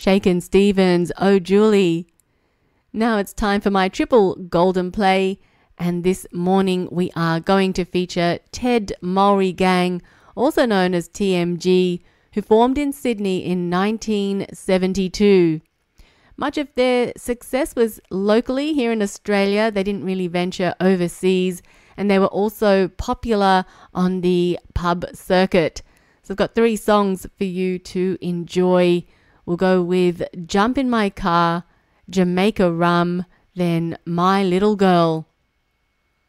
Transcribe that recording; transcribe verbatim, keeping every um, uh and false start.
Shakin' Stevens, Oh Julie. Now it's time for my triple golden play, and this morning we are going to feature Ted Maori Gang, also known as T M G, who formed in Sydney in nineteen seventy-two. Much of their success was locally here in Australia. They didn't really venture overseas, and they were also popular on the pub circuit. So I've got three songs for you to enjoy. We'll go with Jump in My Car, Jamaica Rum, then My Little Girl.